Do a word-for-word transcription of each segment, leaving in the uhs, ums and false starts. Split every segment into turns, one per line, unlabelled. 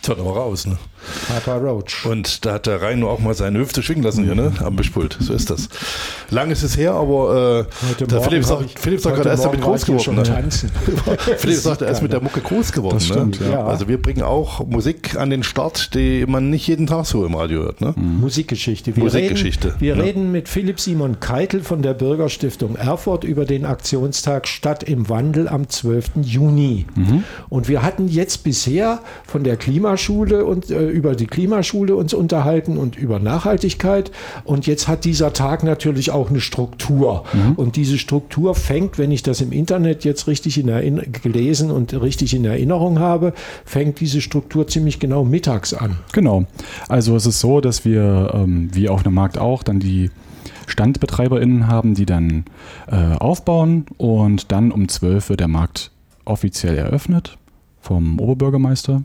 Ist halt aber raus, ne?
Papa Roach.
Und da hat der Reino auch mal seine Hüfte schwingen lassen hier, ne? Am Mischpult. So ist das. Lang ist es her, aber äh, der Philipp sagt, Philipp sagt gerade, er ist damit groß geworden. Ne? Philipp sagt, er ist mit der Mucke groß geworden. Das stimmt, ne? Ja. Also wir bringen auch Musik an den Start, die man nicht jeden Tag so im Radio hört. Ne?
Mhm. Musikgeschichte. Wir
Musikgeschichte.
Reden, wir
ja.
reden mit Philipp Simon Keitel von der Bürgerstiftung Erfurt über den Aktionstag Stadt im Wandel am zwölften Juni. Mhm. Und wir hatten jetzt bisher von der Klimaschule und äh, über die Klimaschule uns unterhalten und über Nachhaltigkeit. Und jetzt hat dieser Tag natürlich auch eine Struktur. Mhm. Und diese Struktur fängt, wenn ich das im Internet jetzt richtig in Erinner- gelesen und richtig in Erinnerung habe, fängt diese Struktur ziemlich genau mittags an.
Genau. Also es ist so, dass wir, ähm, wie auf dem Markt auch, dann die StandbetreiberInnen haben, die dann äh, aufbauen und dann um zwölf wird der Markt offiziell eröffnet vom Oberbürgermeister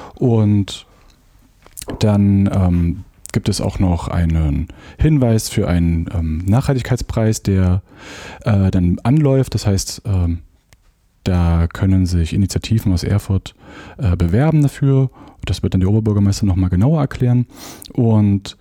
und dann ähm, gibt es auch noch einen Hinweis für einen ähm, Nachhaltigkeitspreis, der äh, dann anläuft. Das heißt, ähm, da können sich Initiativen aus Erfurt äh, bewerben dafür. Das wird dann der Oberbürgermeister nochmal genauer erklären. Und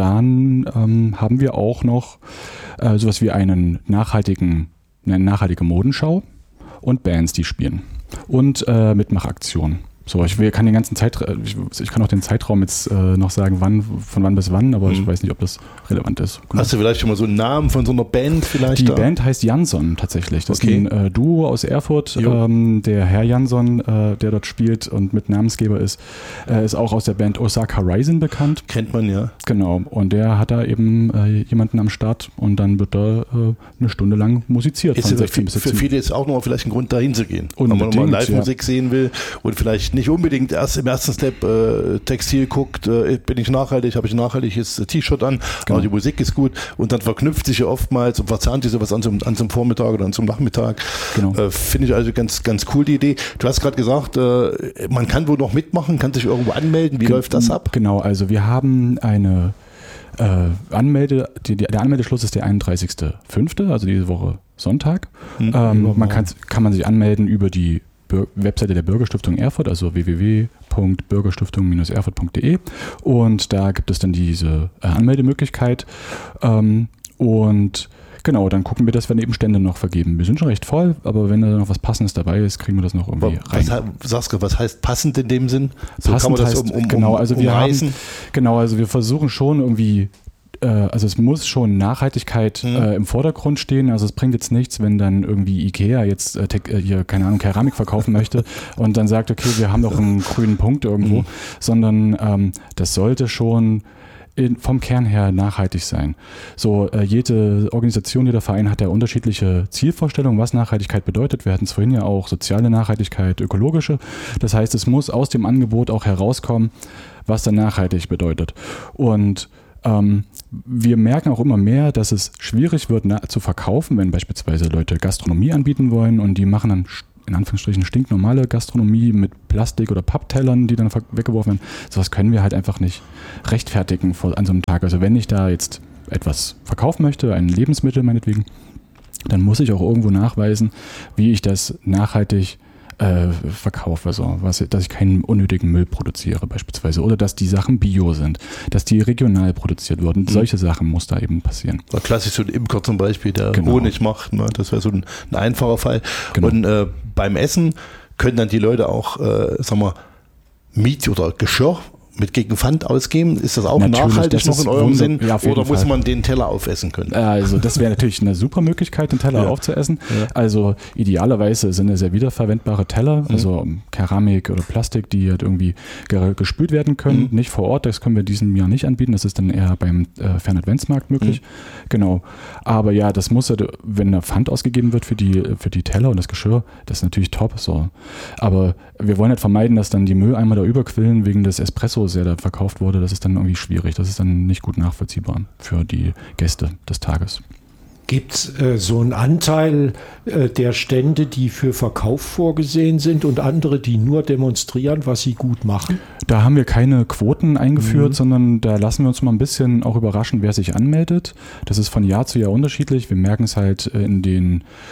dann ähm, haben wir auch noch äh, sowas wie einen nachhaltigen, eine nachhaltige Modenschau und Bands, die spielen. Und äh, Mitmachaktionen. So, ich will, kann den ganzen Zeitraum, ich, ich kann auch den Zeitraum jetzt äh, noch sagen, wann, von wann bis wann, aber mhm. ich weiß nicht, ob das relevant ist.
Genau. Hast du vielleicht schon mal so einen Namen von so einer Band vielleicht?
Die
da?
Band heißt Jansson tatsächlich. Das
okay.
ist ein äh, Duo aus Erfurt. Ähm, der Herr Jansson, äh, der dort spielt und mit Namensgeber ist, äh, ist auch aus der Band Osaka Rising bekannt.
Kennt man, ja.
Genau. Und der hat da eben äh, jemanden am Start und dann wird da äh, eine Stunde lang musiziert.
Ist von sechzehn bis siebzehn. Für viele ist auch noch vielleicht ein Grund, dahin zu gehen.
Wenn man
mal Live-Musik ja. sehen will und vielleicht nicht unbedingt erst im ersten Step äh, Textil guckt, äh, bin ich nachhaltig, habe ich ein nachhaltiges T-Shirt an, genau. aber die Musik ist gut und dann verknüpft sich ja oftmals und verzahnt sich sowas an zum, an zum Vormittag oder an zum Nachmittag. Genau. Äh, Finde ich also ganz, ganz cool die Idee. Du hast gerade gesagt, äh, man kann wohl noch mitmachen, kann sich irgendwo anmelden. Wie Ge- läuft das ab?
Genau, also wir haben eine äh, Anmelde, die, der Anmeldeschluss ist der einunddreißigster fünfte, also diese Woche Sonntag. Mhm. Ähm, man kann, kann man sich anmelden über die Webseite der Bürgerstiftung Erfurt, also w w w punkt bürgerstiftung dash erfurt punkt d e und da gibt es dann diese äh, Anmeldemöglichkeit ähm, und genau, dann gucken wir, dass wir eben Stände noch vergeben. Wir sind schon recht voll, aber wenn da noch was Passendes dabei ist, kriegen wir das noch irgendwie
was,
rein.
Was, Saskia, was heißt passend in dem Sinn?
So passend kann man das heißt, um, um, genau, also wir haben, genau, also wir versuchen schon irgendwie also es muss schon Nachhaltigkeit mhm. äh, im Vordergrund stehen. Also es bringt jetzt nichts, wenn dann irgendwie Ikea jetzt äh, te- hier, keine Ahnung, Keramik verkaufen möchte und dann sagt, okay, wir haben doch einen grünen Punkt irgendwo, mhm. sondern ähm, das sollte schon in, vom Kern her nachhaltig sein. So, äh, jede Organisation, jeder Verein hat ja unterschiedliche Zielvorstellungen, was Nachhaltigkeit bedeutet. Wir hatten es vorhin ja auch soziale Nachhaltigkeit, ökologische. Das heißt, es muss aus dem Angebot auch herauskommen, was dann nachhaltig bedeutet. Und ähm, wir merken auch immer mehr, dass es schwierig wird na- zu verkaufen, wenn beispielsweise Leute Gastronomie anbieten wollen und die machen dann in Anführungsstrichen stinknormale Gastronomie mit Plastik- oder Papptellern, die dann weggeworfen werden. Sowas können wir halt einfach nicht rechtfertigen vor, an so einem Tag. Also wenn ich da jetzt etwas verkaufen möchte, ein Lebensmittel meinetwegen, dann muss ich auch irgendwo nachweisen, wie ich das nachhaltig Äh, verkaufe, also was, dass ich keinen unnötigen Müll produziere beispielsweise oder dass die Sachen bio sind, dass die regional produziert wurden. Mhm. Solche Sachen muss da eben passieren.
Ja, klassisch so ein Imker zum Beispiel, der
genau.
Honig macht, ne? Das wäre so ein, ein einfacher Fall.
Genau.
Und äh, beim Essen können dann die Leute auch, äh, sagen wir, Miet- oder Geschirr mit gegen Pfand ausgeben? Ist das auch natürlich, nachhaltig das noch in eurem Wunder, Sinn? Ja, oder muss Fall. man den Teller aufessen können?
Also das wäre natürlich eine super Möglichkeit, den Teller ja. aufzuessen. Ja. Also idealerweise sind es ja wiederverwendbare Teller, mhm. also Keramik oder Plastik, die halt irgendwie gespült werden können. Mhm. Nicht vor Ort, das können wir diesem Jahr nicht anbieten. Das ist dann eher beim äh, Fernadventsmarkt möglich. Mhm. Genau. Aber ja, das muss, wenn der Pfand ausgegeben wird für die, für die Teller und das Geschirr, das ist natürlich top. So. Aber wir wollen halt vermeiden, dass dann die Mülleimer da überquillen wegen des Espressos, der da verkauft wurde. Das ist dann irgendwie schwierig. Das ist dann nicht gut nachvollziehbar für die Gäste des Tages.
Gibt es äh, so einen Anteil äh, der Stände, die für Verkauf vorgesehen sind und andere, die nur demonstrieren, was sie gut machen?
Da haben wir keine Quoten eingeführt, mhm. sondern da lassen wir uns mal ein bisschen auch überraschen, wer sich anmeldet. Das ist von Jahr zu Jahr unterschiedlich. Wir merken es halt in den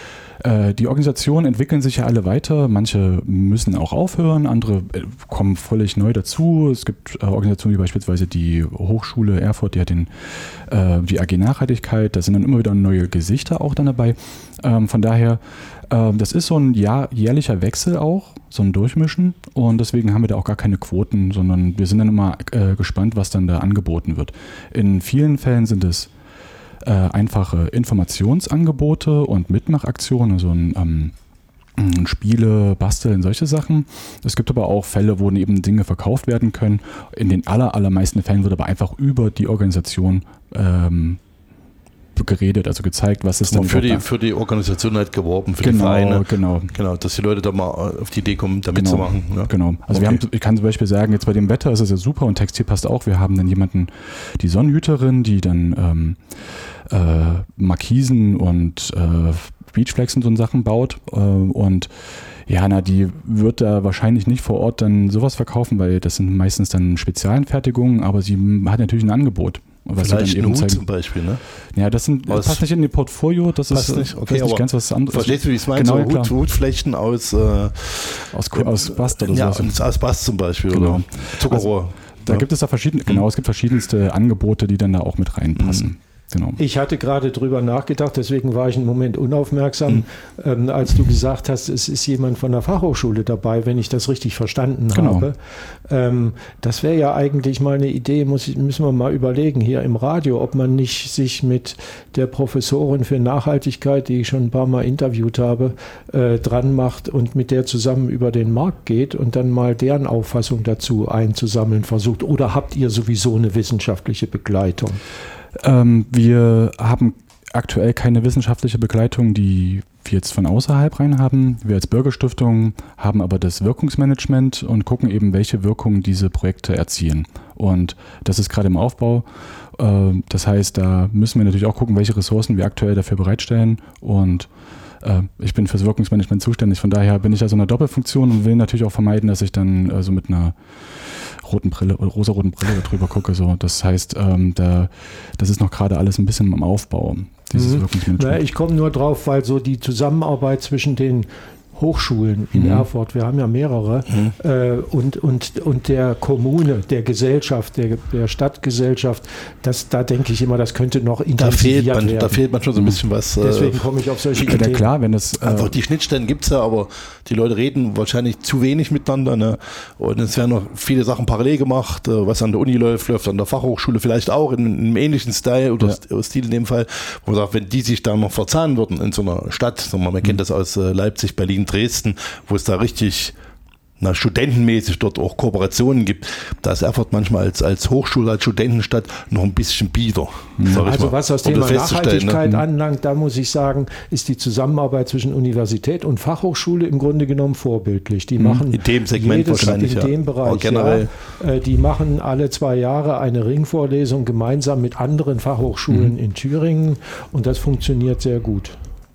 äh, die Organisationen entwickeln sich ja alle weiter. Manche müssen auch aufhören, andere äh, kommen völlig neu dazu. Es gibt äh, Organisationen wie beispielsweise die Hochschule Erfurt, die hat den, äh, die A G Nachhaltigkeit. Da sind dann immer wieder neue Gesichter auch dann dabei. Ähm, von daher, äh, das ist so ein Jahr, jährlicher Wechsel auch, so ein Durchmischen. Und deswegen haben wir da auch gar keine Quoten, sondern wir sind dann immer äh, gespannt, was dann da angeboten wird. In vielen Fällen sind es äh, einfache Informationsangebote und Mitmachaktionen, also ein ähm, Spiele, Basteln, solche Sachen. Es gibt aber auch Fälle, wo eben Dinge verkauft werden können. In den aller, allermeisten Fällen wird aber einfach über die Organisation ähm, geredet, also gezeigt, was ist denn
für die, für die Organisation halt geworben, für
genau,
die Vereine.
Genau,
genau. Dass die Leute da mal auf die Idee kommen, da
genau,
mitzumachen. Ja.
Genau. Also okay. wir haben, ich kann zum Beispiel sagen, jetzt bei dem Wetter ist es ja super und Textil passt auch. Wir haben dann jemanden, die Sonnenhüterin, die dann ähm, äh, Markisen und äh, Beachflags und so Sachen baut äh, und ja, na, die wird da wahrscheinlich nicht vor Ort dann sowas verkaufen, weil das sind meistens dann Spezialanfertigungen, aber sie hat natürlich ein Angebot.
Was Vielleicht ein Hut zum Beispiel, ne?
Ja, das sind, das passt nicht in ihr Portfolio, das
passt
ist
nicht, okay,
das ist nicht ganz was anderes.
Verstehst du, wie ich es meine?
Genau,
so
ja,
Hut, Hutflechten aus, äh,
aus, aus Bast oder
ja,
sowas.
aus Bast zum Beispiel,
genau.
Oder Zuckerrohr.
Also, da
ja.
gibt es da verschiedene, genau, mhm. es gibt verschiedenste Angebote, die dann da auch mit reinpassen. Mhm. Genau.
Ich hatte gerade drüber nachgedacht, deswegen war ich einen Moment unaufmerksam, mhm. ähm, als du gesagt hast, es ist jemand von der Fachhochschule dabei, wenn ich das richtig verstanden
genau.
habe. Ähm, das wäre ja eigentlich mal eine Idee, muss ich, müssen wir mal überlegen hier im Radio, ob man nicht sich mit der Professorin für Nachhaltigkeit, die ich schon ein paar Mal interviewt habe, äh, dran macht und mit der zusammen über den Markt geht und dann mal deren Auffassung dazu einzusammeln versucht. Oder habt ihr sowieso eine wissenschaftliche Begleitung?
Ähm, wir haben aktuell keine wissenschaftliche Begleitung, die wir jetzt von außerhalb rein haben. Wir als Bürgerstiftung haben aber das Wirkungsmanagement und gucken eben, welche Wirkung diese Projekte erzielen. Und das ist gerade im Aufbau. Äh, das heißt, da müssen wir natürlich auch gucken, welche Ressourcen wir aktuell dafür bereitstellen. Und äh, ich bin fürs Wirkungsmanagement zuständig. Von daher bin ich da so eine Doppelfunktion und will natürlich auch vermeiden, dass ich dann äh, so mit einer roten Brille oder rosa-roten Brille drüber gucke. So. Das heißt, ähm, da, das ist noch gerade alles ein bisschen im Aufbau, dieses mhm. Wirkungsmanagement.
Na, ich komme nur drauf, weil so die Zusammenarbeit zwischen den Hochschulen in mhm. Erfurt, wir haben ja mehrere, mhm. äh, und, und, und der Kommune, der Gesellschaft, der, der Stadtgesellschaft, das, da denke ich immer, das könnte noch intensiviert
da fehlt man,
werden.
Da fehlt man schon so ein bisschen was.
Deswegen komme ich auf solche
Ideen. Ja klar, wenn das...
Einfach die Schnittstellen gibt es ja, aber die Leute reden wahrscheinlich zu wenig miteinander. Ne? Und es werden noch viele Sachen parallel gemacht, was an der Uni läuft, läuft an der Fachhochschule vielleicht auch in einem ähnlichen Style oder ja. Stil in dem Fall. Wo man sagt, wenn die sich da noch verzahnen würden in so einer Stadt, man mhm. kennt das aus Leipzig, Berlin, Dresden, wo es da richtig na, studentenmäßig dort auch Kooperationen gibt, da ist Erfurt manchmal als, als Hochschule, als Studentenstadt noch ein bisschen bieder.
Mhm. Also was das Thema
das
Nachhaltigkeit
ne?
anlangt, da muss ich sagen, ist die Zusammenarbeit zwischen Universität und Fachhochschule im Grunde genommen vorbildlich. Die machen
in dem Segment
jedes,
wahrscheinlich,
in
ja.
dem Bereich, generell. Ja, die machen alle zwei Jahre eine Ringvorlesung gemeinsam mit anderen Fachhochschulen mhm. in Thüringen und das funktioniert sehr gut.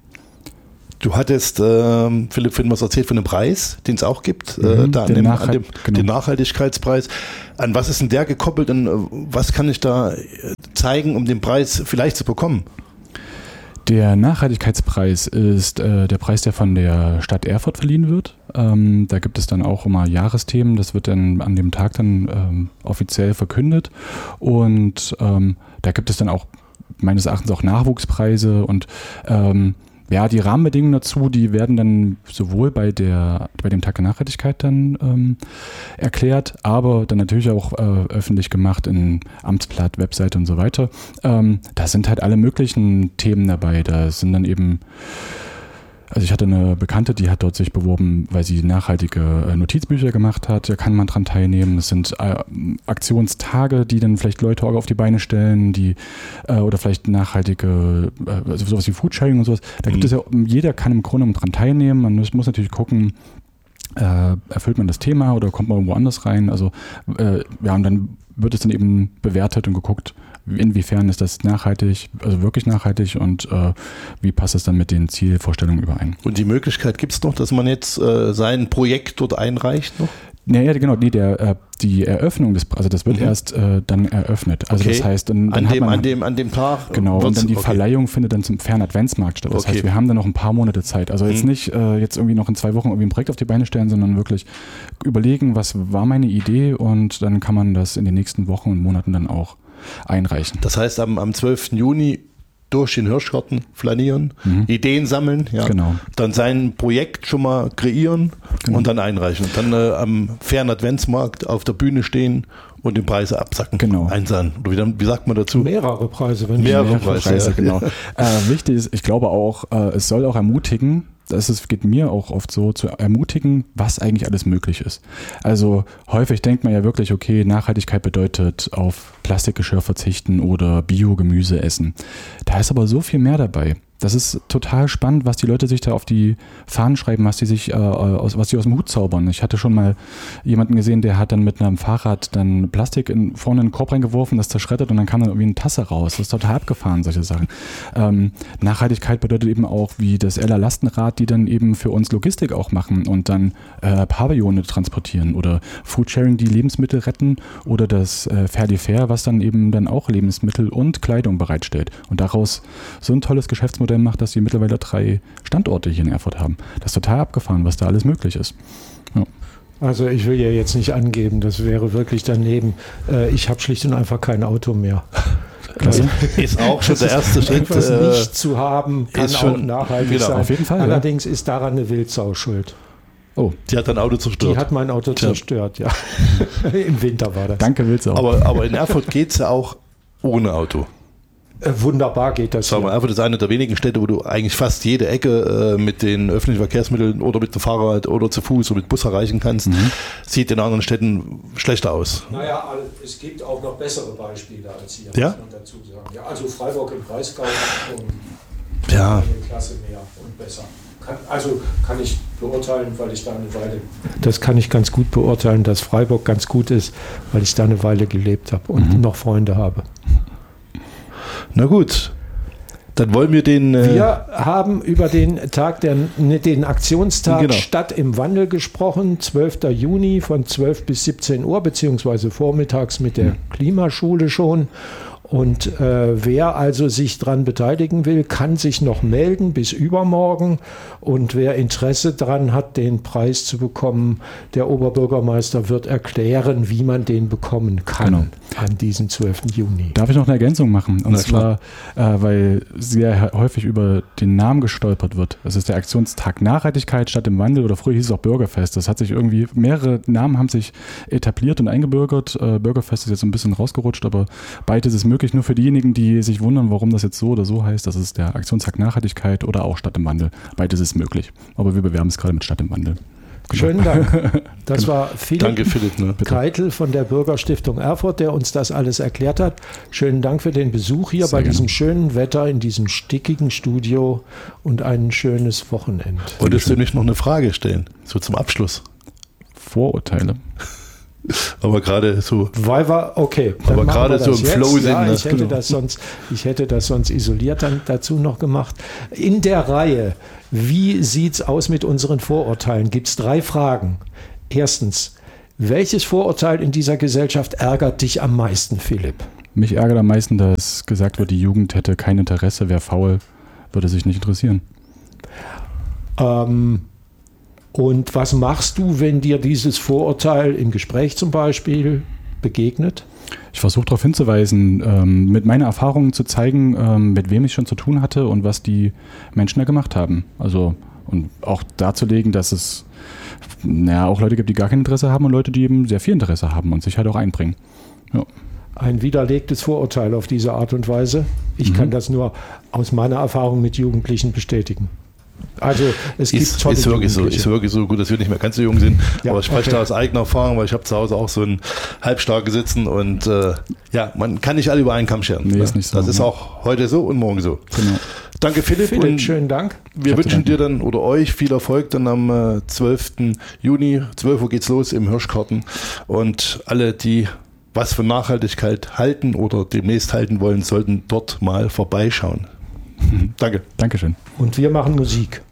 Du hattest, äh, Philipp, vorhin was erzählt von dem Preis, den es auch gibt, mhm, äh, da an dem, Nachhalt, an dem genau. den Nachhaltigkeitspreis. An was ist denn der gekoppelt und äh, was kann ich da zeigen, um den Preis vielleicht zu bekommen?
Der Nachhaltigkeitspreis ist äh, der Preis, der von der Stadt Erfurt verliehen wird. Ähm, da gibt es dann auch immer Jahresthemen. Das wird dann an dem Tag dann ähm, offiziell verkündet. Und ähm, da gibt es dann auch meines Erachtens auch Nachwuchspreise und ähm, ja, die Rahmenbedingungen dazu, die werden dann sowohl bei der bei dem Tag der Nachhaltigkeit dann ähm, erklärt, aber dann natürlich auch äh, öffentlich gemacht in Amtsblatt, Webseite und so weiter. Ähm, da sind halt alle möglichen Themen dabei. Da sind dann eben, also ich hatte eine Bekannte, die hat dort sich beworben, weil sie nachhaltige äh, Notizbücher gemacht hat. Da kann man dran teilnehmen. Das sind äh, Aktionstage, die dann vielleicht Leute auch auf die Beine stellen, die äh, oder vielleicht nachhaltige, äh, also sowas wie Foodsharing und sowas. Da mhm. gibt es ja, jeder kann im Grunde dran teilnehmen. Man muss, muss natürlich gucken, äh, erfüllt man das Thema oder kommt man irgendwo anders rein. Also äh, ja, und dann wird es dann eben bewertet und geguckt, inwiefern ist das nachhaltig, also wirklich nachhaltig und äh, wie passt es dann mit den Zielvorstellungen überein.
Und die Möglichkeit gibt es noch, dass man jetzt äh, sein Projekt dort einreicht noch?
Naja, genau, nee, der, äh, die Eröffnung des, also das wird mhm. erst äh, dann eröffnet. Also
okay.
das heißt, dann, dann
an,
hat
dem,
man,
an, dem, an dem Tag.
Genau, und dann die
okay.
Verleihung findet dann zum Fernadventsmarkt statt. Das
okay.
heißt, wir haben dann noch ein paar Monate Zeit. Also jetzt mhm. nicht äh, jetzt irgendwie noch in zwei Wochen irgendwie ein Projekt auf die Beine stellen, sondern wirklich überlegen, was war meine Idee, und dann kann man das in den nächsten Wochen und Monaten dann auch einreichen.
Das heißt, am, am zwölften Juni durch den Hirschgarten flanieren, mhm. Ideen sammeln, ja.
Genau.
Dann sein Projekt schon mal kreieren genau. und dann einreichen. Und dann äh, am fairen Adventsmarkt auf der Bühne stehen und die Preise absacken,
genau.
einsammeln. Oder wie, dann, wie sagt man dazu?
Mehrere Preise. Wenn
mehrere,
mehrere
Preise,
Preise
ja.
genau. äh, wichtig ist, ich glaube auch, äh, es soll auch ermutigen, das ist, geht mir auch oft so, zu ermutigen, was eigentlich alles möglich ist. Also häufig denkt man ja wirklich, okay, Nachhaltigkeit bedeutet auf Plastikgeschirr verzichten oder Biogemüse essen. Da ist aber so viel mehr dabei. Das ist total spannend, was die Leute sich da auf die Fahnen schreiben, was die sich äh, aus, was die aus dem Hut zaubern. Ich hatte schon mal jemanden gesehen, der hat dann mit einem Fahrrad dann Plastik in, vorne in den Korb reingeworfen, das zerschreddert, und dann kam dann irgendwie eine Tasse raus. Das ist total abgefahren, solche Sachen. Ähm, Nachhaltigkeit bedeutet eben auch, wie das Ella Lastenrad, die dann eben für uns Logistik auch machen und dann äh, Pavillone transportieren, oder Foodsharing, die Lebensmittel retten, oder das äh, Fairly Fair, was dann eben dann auch Lebensmittel und Kleidung bereitstellt und daraus so ein tolles Geschäftsmodell macht, dass sie mittlerweile drei Standorte hier in Erfurt haben. Das ist total abgefahren, was da alles möglich ist. Ja.
Also ich will ja jetzt nicht angeben, das wäre wirklich daneben. Äh, ich habe schlicht und einfach kein Auto mehr.
Klasse. Ist auch schon der erste Schritt.
Etwas
äh,
nicht zu haben, kann auch schon, nachhaltig
genau,
sein.
Auf jeden Fall,
Allerdings ja. ist daran eine Wildsau schuld.
Oh,
die hat dein Auto zerstört.
Die hat mein Auto zerstört, ja. Im Winter war das.
Danke, Wildsau.
Aber, aber in Erfurt geht es ja auch ohne Auto.
Wunderbar geht das.
Sagen wir, Erfurt ist eine der wenigen Städte, wo du eigentlich fast jede Ecke äh, mit den öffentlichen Verkehrsmitteln oder mit dem Fahrrad oder zu Fuß oder mit Bus erreichen kannst. Mhm. Sieht in anderen Städten schlechter aus.
Naja, es gibt auch noch bessere Beispiele als hier,
ja?
muss man dazu sagen. Ja, also Freiburg im Breisgau und
ja.
eine Klasse mehr und besser. Kann, also kann ich beurteilen, weil ich da eine Weile... Das kann ich ganz gut beurteilen, dass Freiburg ganz gut ist, weil ich da eine Weile gelebt habe und mhm. noch Freunde habe.
Na gut, dann wollen wir den... Äh
wir haben über den Tag, der, den Aktionstag
genau.
Stadt im Wandel gesprochen, zwölften Juni von zwölf bis siebzehn Uhr, beziehungsweise vormittags mit der mhm. Klimaschule schon. Und äh, wer also sich daran beteiligen will, kann sich noch melden bis übermorgen. Und wer Interesse daran hat, den Preis zu bekommen, der Oberbürgermeister wird erklären, wie man den bekommen kann genau. an diesem zwölften Juni.
Darf ich noch eine Ergänzung machen? Und
Na,
zwar, äh, weil sehr häufig über den Namen gestolpert wird. Das ist der Aktionstag Nachhaltigkeit Stadt im Wandel, oder früher hieß es auch Bürgerfest. Das hat sich irgendwie, mehrere Namen haben sich etabliert und eingebürgert. Äh, Bürgerfest ist jetzt ein bisschen rausgerutscht, aber beides ist möglich. Nur für diejenigen, die sich wundern, warum das jetzt so oder so heißt, das ist der Aktionstag Nachhaltigkeit oder auch Stadt im Wandel. Beides ist möglich. Aber wir bewerben es gerade mit Stadt im Wandel. Genau.
Schönen Dank. Das war Philipp,
Danke, Philipp ne?
Keitel von der Bürgerstiftung Erfurt, der uns das alles erklärt hat. Schönen Dank für den Besuch hier Sehr bei gerne. diesem schönen Wetter, in diesem stickigen Studio, und ein schönes Wochenende.
Wolltest du nicht noch eine Frage stellen, so zum Abschluss?
Vorurteile.
Aber gerade so.
Weil wir, okay, dann
aber gerade so im
jetzt.
Flow sind.
Ja,
Ne?
ich, hätte
Genau.
das sonst, ich hätte das sonst isoliert dann dazu noch gemacht. In der Reihe, wie sieht es aus mit unseren Vorurteilen? Gibt es drei Fragen. Erstens, welches Vorurteil in dieser Gesellschaft ärgert dich am meisten, Philipp?
Mich ärgert am meisten, dass gesagt wird, die Jugend hätte kein Interesse, wäre faul, würde sich nicht interessieren.
Ähm. Und was machst du, wenn dir dieses Vorurteil im Gespräch zum Beispiel begegnet?
Ich versuche darauf hinzuweisen, ähm, mit meiner Erfahrung zu zeigen, ähm, mit wem ich schon zu tun hatte und was die Menschen da gemacht haben. Also, und auch darzulegen, dass es naja, auch Leute gibt, die gar kein Interesse haben, und Leute, die eben sehr viel Interesse haben und sich halt auch einbringen. Ja.
Ein widerlegtes Vorurteil auf diese Art und Weise. Ich mhm. kann das nur aus meiner Erfahrung mit Jugendlichen bestätigen. Also es gibt
ist,
tolle
ist wirklich so, ist wirklich so gut, dass wir nicht mehr ganz so jung sind.
Ja,
aber ich spreche
okay.
da aus eigener Erfahrung, weil ich habe zu Hause auch so ein Halbstarke sitzen, und äh, ja, man kann nicht alle über einen Kamm scheren.
Nee,
ne?
ist nicht so,
das ist
ja.
auch heute so und morgen so.
Genau.
Danke, Philipp.
Philipp,
und
schönen Dank.
Wir wünschen dir dann oder euch viel Erfolg dann am äh, zwölften Juni. zwölf Uhr geht's los im Hirschgarten. Und alle, die was von Nachhaltigkeit halten oder demnächst halten wollen, sollten dort mal vorbeischauen. Danke.
Dankeschön.
Und wir machen Musik.